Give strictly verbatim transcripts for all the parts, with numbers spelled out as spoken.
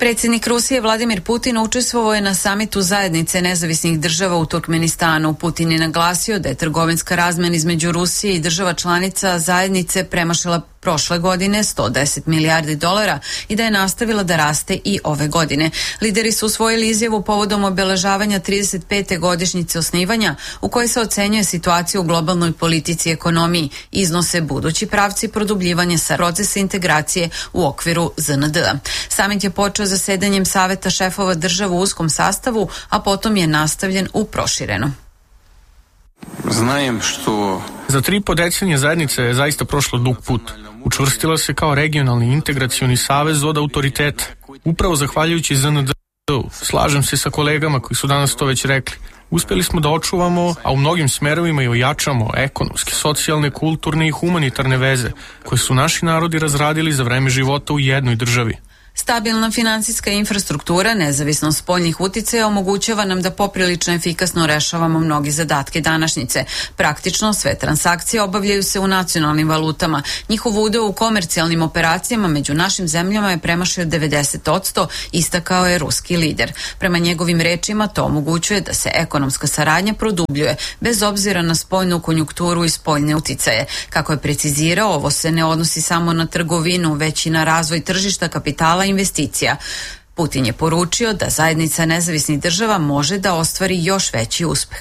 Predsjednik Rusije Vladimir Putin učestvovao je na samitu zajednice nezavisnih država u Turkmenistanu. Putin je naglasio da je trgovinska razmjena između Rusije i država članica zajednice premašila prošle godine sto deset milijardi dolara i da je nastavila da raste i ove godine. Lideri su usvojili izjavu povodom obeležavanja trideset pete godišnjice osnivanja u kojoj se ocenjuje situacija u globalnoj politici i ekonomiji, iznose budući pravci produbljivanja sa procesa integracije u okviru Z N D-a. Samit je počeo zasedanjem Saveta šefova država u uskom sastavu, a potom je nastavljen u proširenom. Znajem što... Za tri po decenije zajednica je zaista prošla dug put. Učvrstila se kao regionalni integracioni savez od autoriteta. Upravo zahvaljujući Z N D-u, slažem se sa kolegama koji su danas to već rekli. Uspjeli smo da očuvamo, a u mnogim smerovima i ojačamo ekonomske, socijalne, kulturne i humanitarne veze koje su naši narodi razradili za vreme života u jednoj državi. Stabilna finansijska infrastruktura, nezavisnost spoljnih uticaja omogućava nam da poprilično efikasno rešavamo mnogi zadatke današnjice. Praktično sve transakcije obavljaju se u nacionalnim valutama. Njihov udeo u komercijalnim operacijama među našim zemljama je premašio devedeset posto, istakao je ruski lider. Prema njegovim rečima to omogućuje da se ekonomska saradnja produbljuje, bez obzira na spoljnu konjunkturu i spoljne uticaje. Kako je precizirao, ovo se ne odnosi samo na trgovinu, već i na razvoj tržišta kapitala investicija. Putin je poručio da zajednica nezavisnih država može da ostvari još veći uspeh.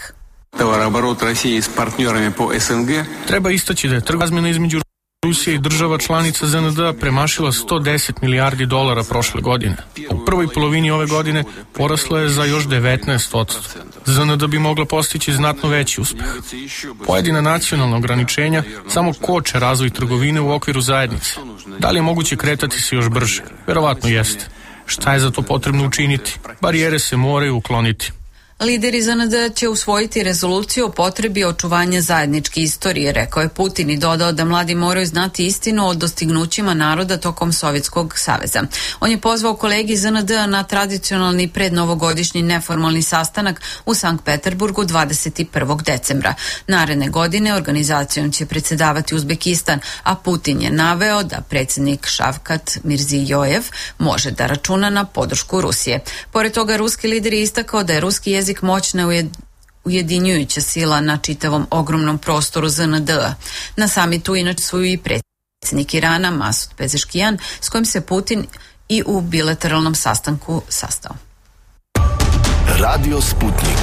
Treba istaći da je razmjena između Rusije i država članica Z N D-a premašila sto deset milijardi dolara prošle godine. U prvoj polovini ove godine porasla je za još devetnaest posto. Z N D bi mogla postići znatno veći uspeh. Pojedina nacionalna ograničenja samo koče razvoj trgovine u okviru zajednice. Da li je moguće kretati se još brže? Verovatno jeste. Šta je za to potrebno učiniti? Barijere se moraju ukloniti. Lideri Z N D će usvojiti rezoluciju o potrebi očuvanja zajedničke istorije, rekao je Putin i dodao da mladi moraju znati istinu o dostignućima naroda tokom Sovjetskog saveza. On je pozvao kolegi Z N D na tradicionalni prednovogodišnji neformalni sastanak u Sankt Peterburgu dvadeset prvog decembra. Naredne godine organizacijom će predsjedavati Uzbekistan, a Putin je naveo da predsjednik Šavkat Mirzijojev može da računa na podršku Rusije. Pored toga, ruski lider je istakao da je ruski jezik moćna ujedinjujuća sila na čitavom ogromnom prostoru Z N D-a. Na samitu inače su i predsjednik Irana Masud Pezeškijan, s kojim se Putin i u bilateralnom sastanku sastao. Radio Sputnik.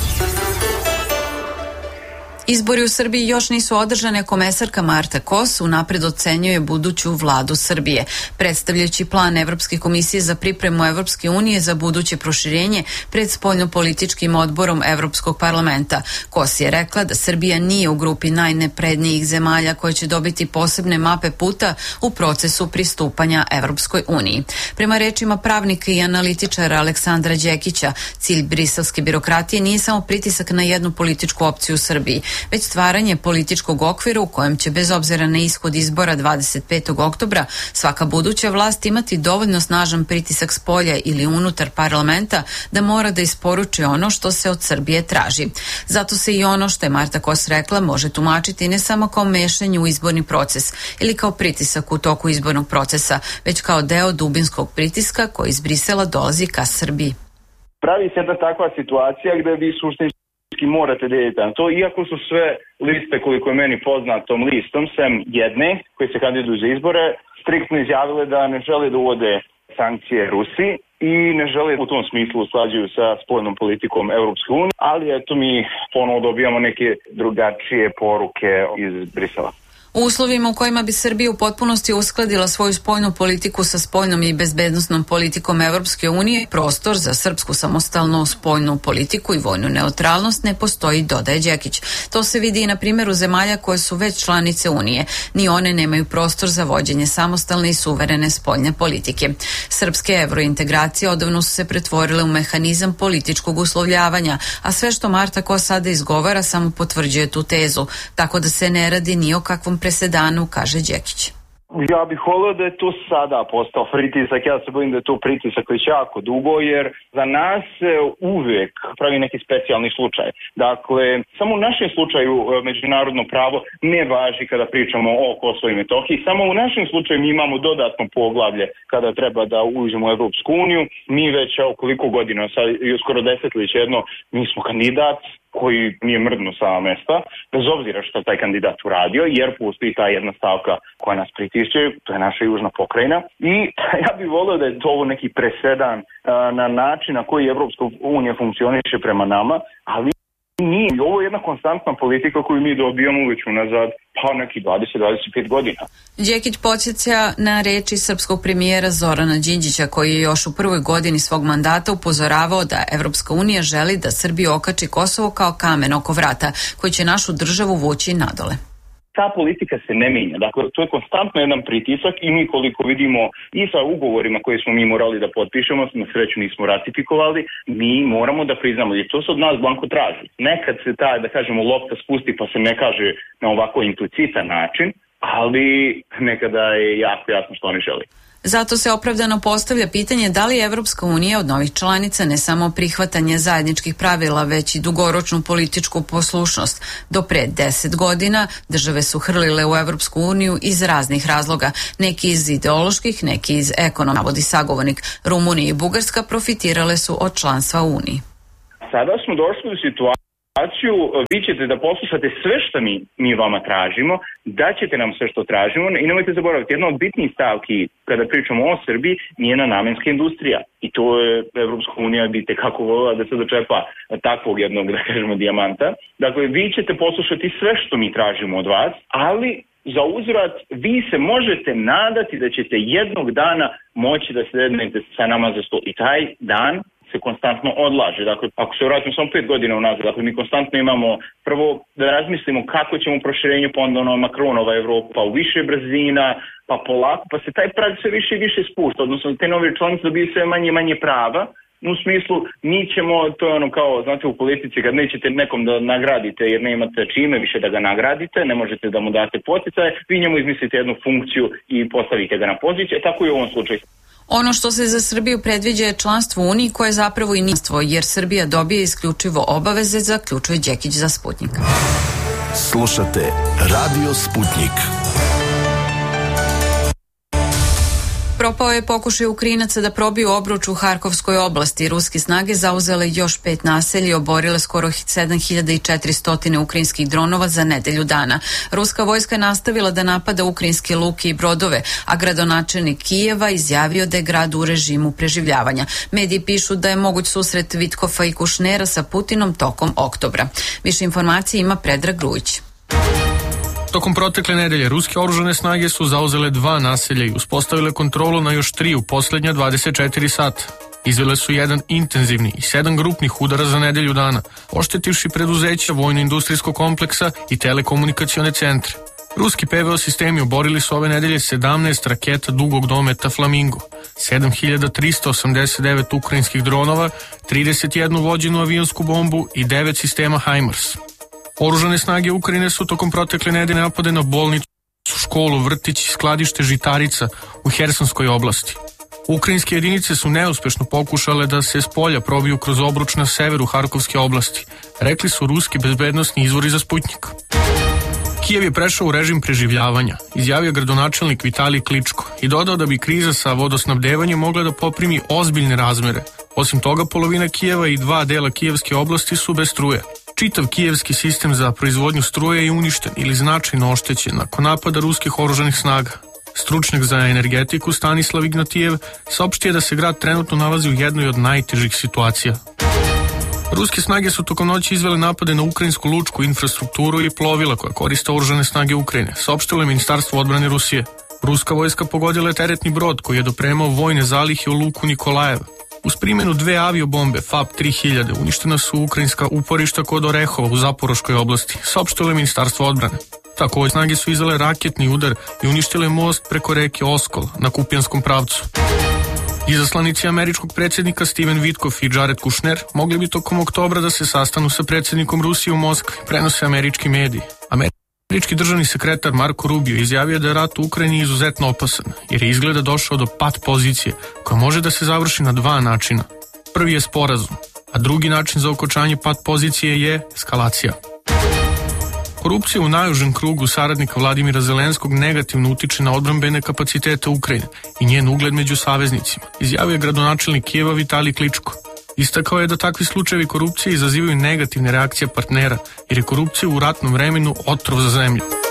Izbori u Srbiji još nisu održane, komesarka Marta Kos unapred ocenjuje buduću vladu Srbije. Predstavljajući plan Evropske komisije za pripremu Evropske unije za buduće proširenje pred spoljnopolitičkim odborom Evropskog parlamenta, Kos je rekla da Srbija nije u grupi najnaprednijih zemalja koje će dobiti posebne mape puta u procesu pristupanja Evropskoj uniji. Prema rečima pravnika i analitičara Aleksandra Đekića, cilj briselske birokratije nije samo pritisak na jednu političku opciju u Srbiji, već stvaranje političkog okvira u kojem će bez obzira na ishod izbora dvadeset petog oktobra svaka buduća vlast imati dovoljno snažan pritisak s polja ili unutar parlamenta da mora da isporuči ono što se od Srbije traži. Zato se i ono što je Marta Kos rekla može tumačiti ne samo kao mešanje u izborni proces ili kao pritisak u toku izbornog procesa, već kao deo dubinskog pritiska koji iz Brisela dolazi ka Srbiji. Pravi se jedna takva situacija gde vi suštinski morate deliti na to, iako su sve liste, koliko je meni poznatom listom, sem jedne koji se kandiduju za izbore, striktno izjavile da ne žele da uvode sankcije Rusiji i ne žele u tom smislu usklađuju sa spoljnom politikom Evropske unije, ali eto mi ponovo dobijamo neke drugačije poruke iz Brisela. U uslovima u kojima bi Srbija u potpunosti uskladila svoju spoljnu politiku sa spoljnom i bezbednosnom politikom Evropske unije, prostor za srpsku samostalnu spoljnu politiku i vojnu neutralnost ne postoji, dodaje Đekić. To se vidi i na primjeru zemalja koje su već članice Unije. Ni one nemaju prostor za vođenje samostalne i suverene spoljne politike. Srpske evrointegracije odavno su se pretvorile u mehanizam političkog uslovljavanja, a sve što Marta Kos sada izgovara samo potvrđuje tu tezu, tako da se ne radi ni o kakvom presedanu, kaže Đekić. Ja bih volio da je to sada postao pritisak, ja se bojim da je to pritisak već jako dugo, jer za nas se uvek pravi neki specijalni slučaj. Dakle, samo u našem slučaju međunarodno pravo ne važi kada pričamo o Kosovu i Metohiji, samo u našem slučaju mi imamo dodatno poglavlje kada treba da uđemo u Evropsku uniju, mi već koliko godina, sad skoro desetljeće jedno, mi smo kandidat koji nije mrdno sama mesta, bez obzira što taj kandidat uradio, jer postoji ta jedna stavka koja nas pritišće, to je naša južna pokrajina. I ja bih volio da je to ovo neki presedan na način na koji Evropska unija funkcioniše prema nama, ali nije. Ovo je jedna konstantna politika koju mi dobijamo već unazad pa neki dvadeset do dvadeset pet godina. Đekić podsjeća na reči srpskog premijera Zorana Đinđića, koji je još u prvoj godini svog mandata upozoravao da Evropska unija želi da Srbija okači Kosovo kao kamen oko vrata, koji će našu državu vući nadole. Ta politika se ne mijenja. Dakle, to je konstantno jedan pritisak i mi koliko vidimo i sa ugovorima koje smo mi morali da potpišemo, na sreću nismo ratifikovali, mi moramo da priznamo i to se od nas blanko traži. Nekad se ta, da kažemo, lopta spusti pa se ne kaže na ovako intuicitan način, ali nekada je jako jasno što oni želi. Zato se opravdano postavlja pitanje da li Evropska unija od novih članica ne samo prihvatanje zajedničkih pravila, već i dugoročnu političku poslušnost. Do pre deset godina države su hrlile u Evropsku uniju iz raznih razloga, neki iz ideoloških, neki iz ekonomskih, navodi sagovornik. Rumunija i Bugarska profitirale su od članstva u Uniji. Sada smo došli u situaciju, vi ćete da poslušate sve što mi, mi vama tražimo, daćete nam sve što tražimo i nemojte zaboraviti, jedna od bitnijih stavki kada pričamo o Srbiji njena namenska industrija i to je Evropska unija bi tekako volila da se dočepa takvog jednog, da kažemo, dijamanta. Dakle, vi ćete poslušati sve što mi tražimo od vas, ali za uzvrat vi se možete nadati da ćete jednog dana moći da sednete sa nama za sto i taj dan se konstantno odlaže. Dakle, ako se vratimo samo pet godina unazad, dakle, mi konstantno imamo prvo da razmislimo kako ćemo proširenje, pa onda ono Macronova Evropa u više brzina, pa polako, pa se taj prag sve više i više spušta, odnosno te nove članice dobiju sve manje i manje prava, u smislu mi ćemo, to je ono kao, znate, u politici kad nećete nekom da nagradite jer ne imate čime više da ga nagradite, ne možete da mu date poticaje, vi njemu izmislite jednu funkciju i postavite ga na poziciju, tako i u ovom slučaju. Ono što se za Srbiju predviđa je članstvo u Uniji, koje je zapravo i nijanstvo, jer Srbija dobije isključivo obaveze, zaključuje Đekić za Sputnik. Slušate Radio Sputnik. Propao je pokušaj Ukrajinaca da probiju obruč u Harkovskoj oblasti. Ruske snage zauzele još pet naselja i oborile skoro sedam hiljada četiristo ukrajinskih dronova za nedelju dana. Ruska vojska je nastavila da napada ukrajinske luke i brodove, a gradonačelnik Kijeva izjavio da je grad u režimu preživljavanja. Mediji pišu da je moguć susret Vitkofa i Kušnera sa Putinom tokom oktobra. Više informacije ima Predrag Grujić. Tokom protekle nedelje ruske oružane snage su zauzele dva naselja i uspostavile kontrolu na još tri u poslednja dvadeset četiri sata. Izvele su jedan intenzivni i sedam grupnih udara za nedelju dana, oštetivši preduzeća vojno-industrijskog kompleksa i telekomunikacione centre. Ruski P V O sistemi oborili su ove nedelje sedamnaest raketa dugog dometa Flamingo, sedam hiljada tristo osamdeset devet ukrajinskih dronova, trideset jednu vođenu avionsku bombu i devet sistema HIMARS. Oružane snage Ukrajine su tokom protekle nedelje napade na bolnicu, školu, vrtić i skladište žitarica u Hersonskoj oblasti. Ukrajinske jedinice su neuspešno pokušale da se s polja probiju kroz obruč na severu Harkovske oblasti, rekli su ruski bezbednosni izvori za Sputnik. Kijev je prešao u režim preživljavanja, izjavio gradonačelnik Vitalij Kličko i dodao da bi kriza sa vodosnabdevanjem mogla da poprimi ozbiljne razmere. Osim toga, polovina Kijeva i dva dela Kijevske oblasti su bez struje. Čitav kijevski sistem za proizvodnju struje je uništen ili značajno oštećen nakon napada ruskih oružanih snaga. Stručnjak za energetiku Stanislav Ignatijev saopštio da se grad trenutno nalazi u jednoj od najtežih situacija. Ruske snage su tokom noći izvele napade na ukrajinsku lučku infrastrukturu i plovila koja koriste oružane snage Ukrajine, saopštilo je Ministarstvo odbrane Rusije. Ruska vojska pogodila je teretni brod koji je dopremao vojne zalihe u luku Nikolajev. Uz primjenu dve aviobombe F A P tri hiljade uništena su ukrajinska uporišta kod Orehova u Zaporoškoj oblasti, saopštilo je Ministarstvo odbrane. Takođe snage su izvele raketni udar i uništile most preko reke Oskol na Kupijanskom pravcu. Izaslanici američkog predsjednika Steven Witkoff i Jared Kushner mogli bi tokom oktobra da se sastanu sa predsjednikom Rusije u Moskvi, prenose američki mediji. Američki Američki državni sekretar Marko Rubio izjavio da je rat u Ukrajini izuzetno opasan, jer je izgleda došao do pat pozicije koja može da se završi na dva načina. Prvi je sporazum, a drugi način za okončanje pat pozicije je eskalacija. Korupcija u najužem krugu saradnika Vladimira Zelenskog negativno utiče na odbrambene kapacitete Ukrajine i njen ugled među saveznicima, izjavio je gradonačelnik Kijeva Vitalij Kličko. Istakao je da takvi slučajevi korupcije izazivaju negativne reakcije partnera, jer je korupcija u ratnom vremenu otrov za zemlju.